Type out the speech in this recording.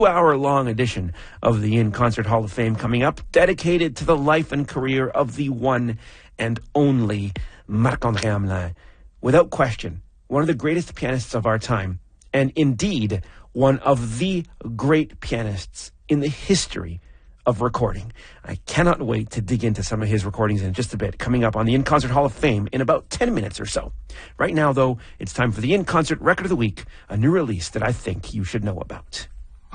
2-hour-long edition of the In Concert Hall of Fame coming up, dedicated to the life and career of the one and only Marc-André Hamelin. Without question, one of the greatest pianists of our time, and indeed one of the great pianists in the history of recording. I cannot wait to dig into some of his recordings in just a bit, coming up on the In Concert Hall of Fame in about 10 minutes or so. Right now, though, it's time for the In Concert Record of the Week, a new release that I think you should know about.